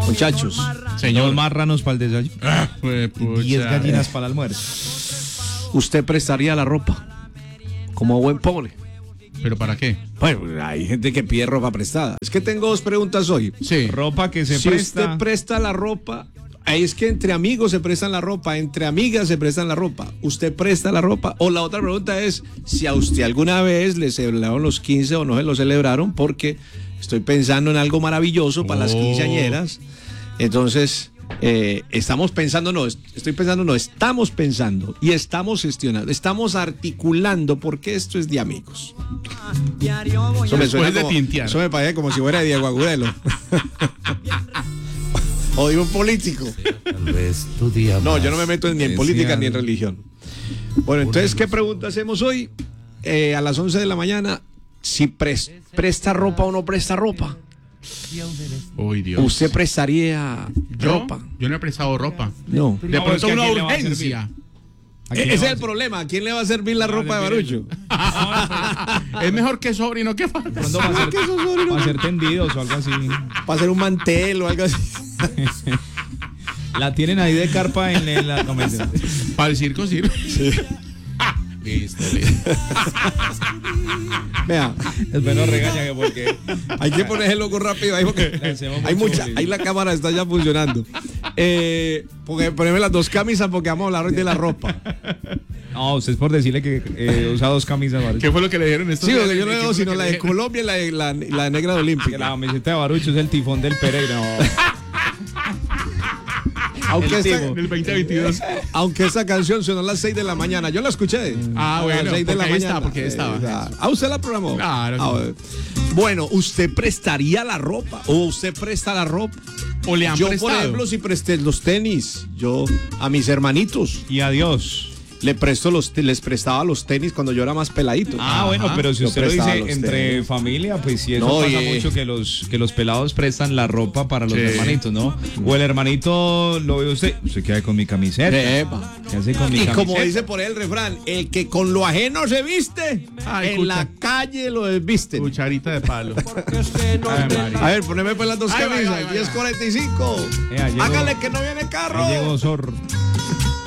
Muchachos, Señor. 2 marranos para el desayuno. 10 gallinas para el almuerzo. ¿usted prestaría la ropa como buen pobre? ¿Pero para qué? Bueno, hay gente que pide ropa prestada. Es que tengo 2 preguntas hoy. Sí. Ropa que se Si presta. usted presta la ropa, es que entre amigos se prestan la ropa, entre amigas se prestan la ropa. ¿Usted presta la ropa? O la otra pregunta es, si a usted alguna vez le celebraron los 15 o no se lo celebraron, porque estoy pensando en algo maravilloso para las quinceañeras. Entonces, estamos pensando y estamos gestionando, estamos articulando, porque esto es de amigos. Eso me suena Después de como, tintear. eso me parece como si fuera Diego Agudelo. O de un político. No, yo no me meto ni en política ni en religión. Bueno, entonces, ¿qué pregunta hacemos hoy? A las 11 de la mañana, si presta ropa o no presta ropa. Uy, Dios. ¿Usted prestaría ropa? Yo no he prestado ropa. No. De pero es pronto que ¿a una quién le va a urgencia. Ese es el problema. ¿A quién le va a servir la ropa de Barucho? Es mejor que sobre y no que falta. Pronto va a ser tendidos o algo así. Para hacer un mantel o algo así. La tienen ahí de carpa en la comida. Para el circo sirve. Sí. Listo, listo. Vea, El bueno regaña que porque hay que poner el loco rápido ahí porque hacemos hay mucho mucha. bullying. Ahí la cámara está ya funcionando. Porque ponerme las 2 camisas porque vamos a hablar hoy de la ropa. No, usted es por decirle que usa 2 camisas, Barucho. ¿Qué fue lo que le dijeron estos Sí, días? porque yo no ¿Qué veo fue sino lo la que de le- Colombia y la negra de Que Olímpica. la camiseta de Barucho es el tifón del Pereira. No. Aunque esta, En el 2022. aunque esta canción sonó a las 6 de la mañana, yo la escuché. Ah, A bueno, las 6 de la porque ahí mañana. está, porque ahí estaba. ¿A usted la programó? Claro, Ah, sí. bueno, ¿usted prestaría la ropa? ¿O usted presta la ropa? O le han Yo, prestado. por ejemplo, si presté los tenis, yo a mis hermanitos Y adiós. les prestaba los tenis cuando yo era más peladito. Bueno, pero si Yo usted lo prestaba dice los entre tenis. familia, pues sí, eso No, pasa y- mucho que los pelados prestan la ropa para los Sí. hermanitos, ¿no? O el hermanito lo ve usted queda ahí con mi camiseta. Epa. ¿Qué hace con mi Y camiseta? como dice por ahí el refrán, el que con lo ajeno se viste, Ay, en la calle lo desvisten. Cucharita de palo. A ver, poneme pues las 2 Ahí va, ahí camisas, va, ahí va. 10:45. Llegó- Hágale que no viene carro. Ahí llegó Zorro.